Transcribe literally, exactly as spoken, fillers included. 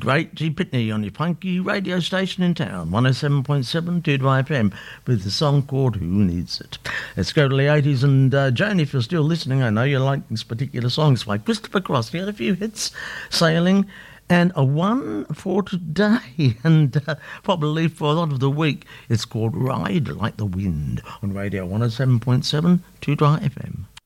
great G. Pitney on your funky radio station in town, one oh seven point seven Two Dry F M, with a song called Who Needs It. Let's go to the eighties, and uh, Joan, if you're still listening, I know you like this particular song. It's by Christopher Cross. He had a few hits, Sailing, and a one for today, and uh, probably for a lot of the week. It's called Ride Like the Wind on radio one oh seven point seven Two Dry F M.